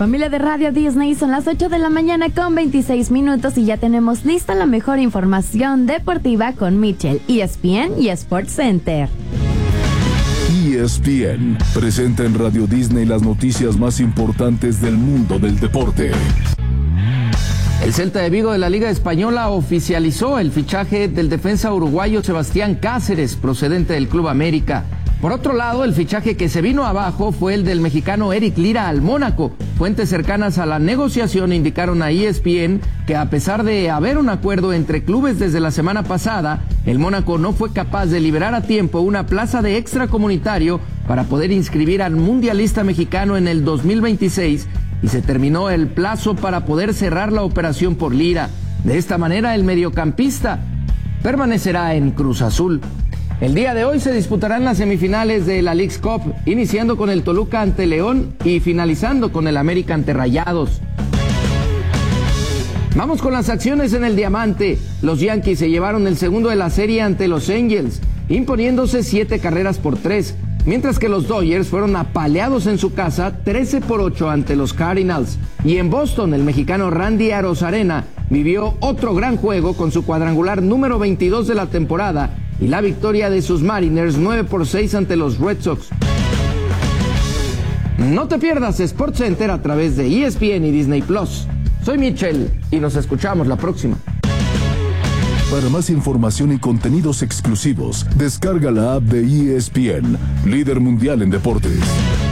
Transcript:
Familia de Radio Disney, son las 8 de la mañana con 26 minutos y ya tenemos lista la mejor información deportiva con Mitchell, ESPN y Sports Center. ESPN presenta en Radio Disney las noticias más importantes del mundo del deporte. El Celta de Vigo de la Liga Española oficializó el fichaje del defensa uruguayo Sebastián Cáceres, procedente del Club América. Por otro lado, el fichaje que se vino abajo fue el del mexicano Eric Lira al Mónaco. Fuentes cercanas a la negociación indicaron a ESPN que a pesar de haber un acuerdo entre clubes desde la semana pasada, el Mónaco no fue capaz de liberar a tiempo una plaza de extracomunitario para poder inscribir al mundialista mexicano en el 2026 y se terminó el plazo para poder cerrar la operación por Lira. De esta manera, el mediocampista permanecerá en Cruz Azul. El día de hoy se disputarán las semifinales de la Leagues Cup, iniciando con el Toluca ante León y finalizando con el América ante Rayados. Vamos con las acciones en el Diamante. Los Yankees se llevaron el segundo de la serie ante los Angels, imponiéndose 7-3, mientras que los Dodgers fueron apaleados en su casa 13-8 ante los Cardinals. Y en Boston, el mexicano Randy Arozarena vivió otro gran juego con su cuadrangular número 22 de la temporada y la victoria de sus Mariners 9-6 ante los Red Sox. No te pierdas Sports Center a través de ESPN y Disney Plus. Soy Mitchell y nos escuchamos la próxima. Para más información y contenidos exclusivos, descarga la app de ESPN, líder mundial en deportes.